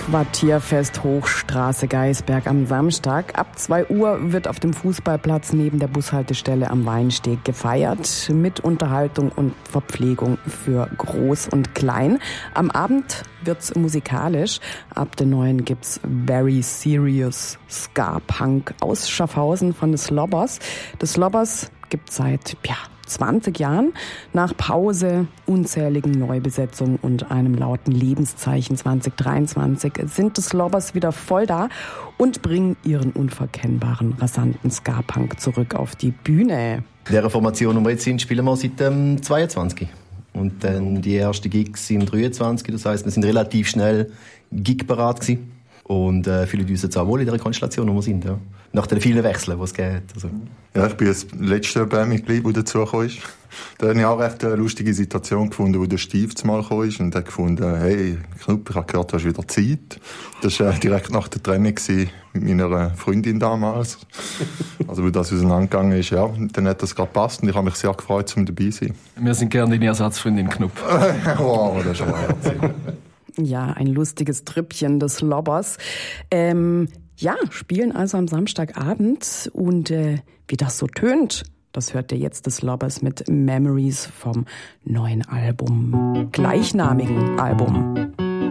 Quartierfest Hochstraße Geisberg am Samstag. Ab 2 Uhr wird auf dem Fußballplatz neben der Bushaltestelle am Weinsteg gefeiert. Mit Unterhaltung und Verpflegung für Groß und Klein. Am Abend wird's musikalisch. Ab den 9 gibt's Very Serious Ska-Punk aus Schaffhausen von The Slobbers. The Slobbers gibt seit 20 Jahren. Nach Pause, unzähligen Neubesetzungen und einem lauten Lebenszeichen 2023 sind The Slobbers wieder voll da und bringen ihren unverkennbaren, rasanten Ska-Punk zurück auf die Bühne. In dieser Formation, wo wir jetzt sind, spielen wir seit 22. Und dann die ersten Gigs im 23. Das heisst, wir sind relativ schnell gigbereit gewesen. Und fühlen uns jetzt auch wohl in der Konstellation, wo wir sind. Ja. Nach den vielen Wechseln, die es gibt. Also. Ja, ich bin das letzte Bandmitglied, das dazugekommen ist. Da habe ich auch recht eine lustige Situation gefunden, wo der Steve zumal gekommen ist und hat gefunden, hey, Knupp, ich habe gehört, du hast wieder Zeit. Das war direkt nach der Trennung mit meiner Freundin damals. Also, wo das auseinandergegangen ist, ja, dann hat das gerade gepasst und ich habe mich sehr gefreut, um dabei zu sein. Wir sind gerne deine Ersatzfreundin, Knupp. Wow, das ist schon herzig. Ja, ein lustiges Trüppchen des Slobbers. Spielen also am Samstagabend und wie das so tönt, das hört ihr jetzt des Slobbers mit Memories vom neuen Album, gleichnamigen Album.